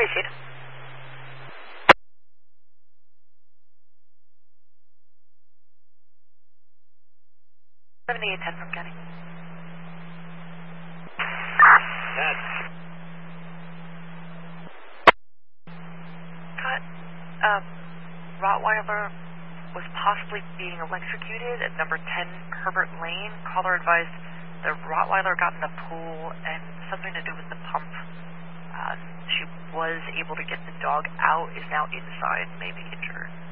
received. 7810 from Kenny. Cut. Rottweiler was possibly being electrocuted at number 10 Herbert Lane. Caller advised the Rottweiler got in the pool and something to do with the pump. She was able to get the dog out, is now inside, maybe injured.